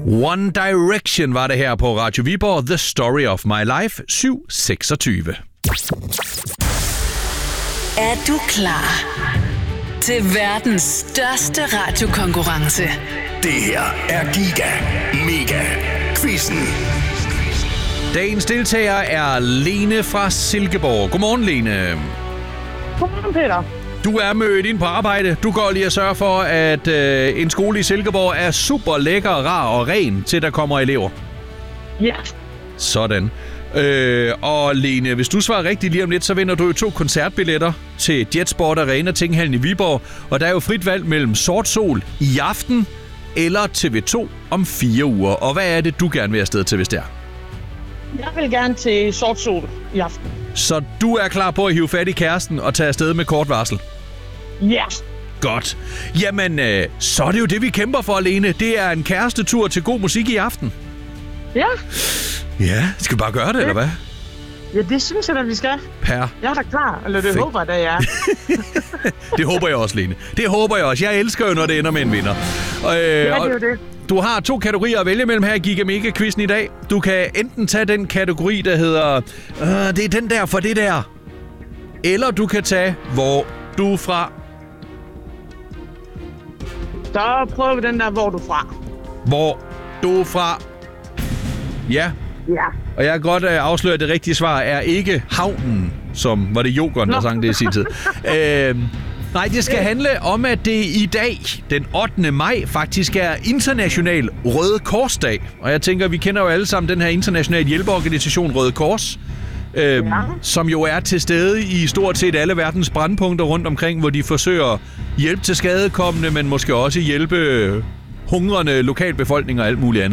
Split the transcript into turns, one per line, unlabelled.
One Direction var det her på Radio Viborg. The Story of My Life, 7:26.
Er du klar til verdens største radiokonkurrence?
Det her er Giga Mega Quizzen.
Dagens deltager er Lene fra Silkeborg. Godmorgen, Lene.
Godmorgen, Peter.
Du er mødt ind på arbejde. Du går lige og sørger for, at en skole i Silkeborg er super lækker, rar og ren, til der kommer elever.
Ja.
Sådan. Og Lene, hvis du svarer rigtigt lige om lidt, så vinder du jo 2 koncertbilletter til Jetsport Arena Tinghallen i Viborg. Og der er jo frit valg mellem Sort Sol i aften eller TV2 om 4 uger. Og hvad er det, du gerne vil afsted til, hvis det er?
Jeg vil gerne til Sort Sol i aften.
Så du er klar på at hive fat i kæresten og tage afsted med kort varsel?
Ja.
Godt. Jamen, så er det jo det, vi kæmper for, Lene. Det er en kærestetur til god musik i aften.
Ja.
Ja, skal vi bare gøre det, eller hvad?
Ja, det synes jeg da, vi skal.
Per.
Jeg er da klar. Eller det håber jeg da, jeg er.
Det håber jeg også, Lene. Det håber jeg også. Jeg elsker jo, når det ender med en vinder.
Ja, det er jo det.
Du har 2 kategorier at vælge mellem her i Giga Mega Quizzen i dag. Du kan enten tage den kategori, der hedder det er den der for det der. Eller du kan tage, hvor du er fra.
Så prøver vi den der, hvor du er fra.
Hvor du er fra. Ja.
Ja.
Og jeg kan godt afsløre, at det rigtige svar er ikke havnen, som var det Jokeren, der sang det i sin tid. Nej, det skal handle om, at det i dag, den 8. maj, faktisk er International Røde Korsdag. Og jeg tænker, vi kender jo alle sammen den her internationale hjælpeorganisation Røde Kors, som jo er til stede i stort set alle verdens brandpunkter rundt omkring, hvor de forsøger hjælp til skadekommende, men måske også hjælpe hungrende lokalbefolkninger og alt muligt andet.